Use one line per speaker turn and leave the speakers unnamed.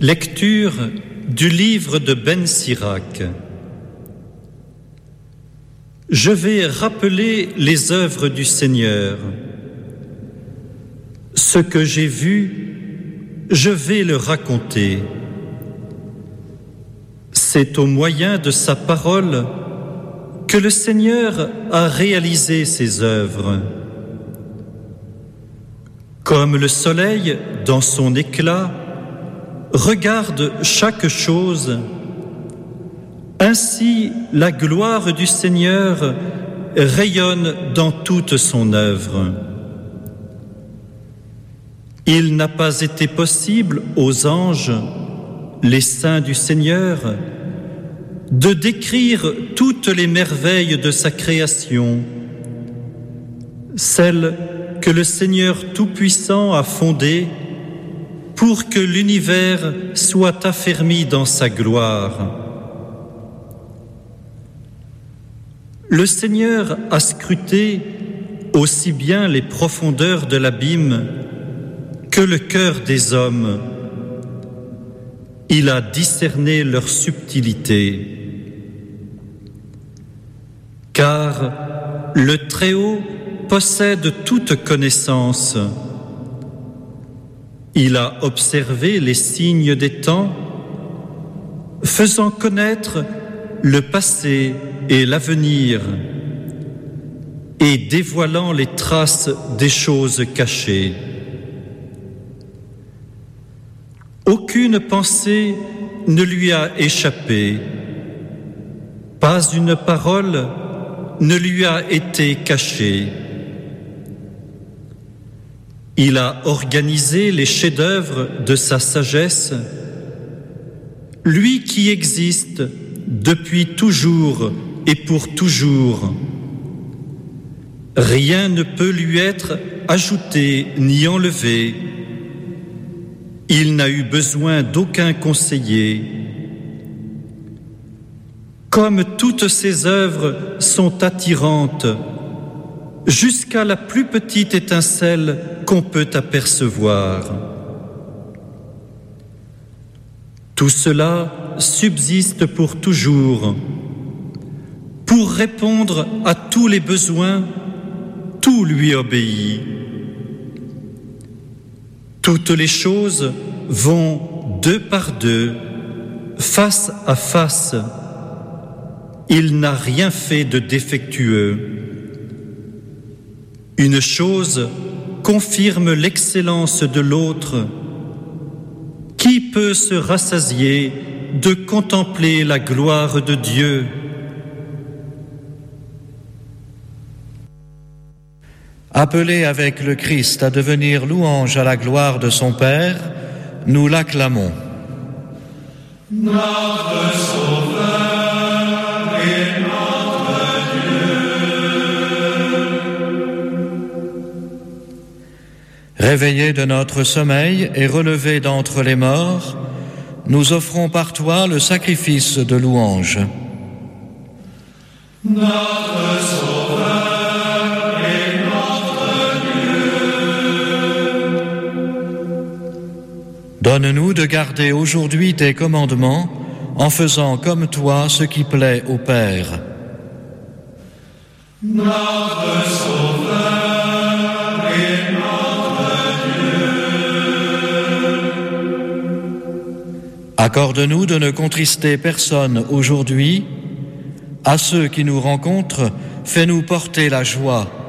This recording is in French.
Lecture du livre de Ben Sirac. Je vais rappeler les œuvres du Seigneur. Ce que j'ai vu, je vais le raconter. C'est au moyen de sa parole que le Seigneur a réalisé ses œuvres. Comme le soleil, dans son éclat, regarde chaque chose, ainsi la gloire du Seigneur rayonne dans toute son œuvre. Il n'a pas été possible aux anges, les saints du Seigneur, de décrire toutes les merveilles de sa création, celles que le Seigneur Tout-Puissant a fondées pour que l'univers soit affermi dans sa gloire. Le Seigneur a scruté aussi bien les profondeurs de l'abîme que le cœur des hommes. Il a discerné leur subtilité. Car le Très-Haut possède toute connaissance. Il a observé les signes des temps, faisant connaître le passé et l'avenir, et dévoilant les traces des choses cachées. Aucune pensée ne lui a échappé, pas une parole ne lui a été cachée. Il a organisé les chefs-d'œuvre de sa sagesse, lui qui existe depuis toujours et pour toujours. Rien ne peut lui être ajouté ni enlevé. Il n'a eu besoin d'aucun conseiller. Comme toutes ses œuvres sont attirantes, jusqu'à la plus petite étincelle qu'on peut apercevoir. Tout cela subsiste pour toujours. Pour répondre à tous les besoins, tout lui obéit. Toutes les choses vont deux par deux, face à face. Il n'a rien fait de défectueux. Une chose confirme l'excellence de l'autre. Qui peut se rassasier de contempler la gloire de Dieu?
Appelé avec le Christ à devenir louange à la gloire de son Père, nous l'acclamons.
Notre Sauveur et notre Dieu.
Réveillés de notre sommeil et relevés d'entre les morts, nous offrons par toi le sacrifice de louange.
Notre Sauveur.
Donne-nous de garder aujourd'hui tes commandements en faisant comme toi ce qui plaît au Père.
Notre Sauveur et notre Dieu.
Accorde-nous de ne contrister personne aujourd'hui. À ceux qui nous rencontrent, fais-nous porter la joie.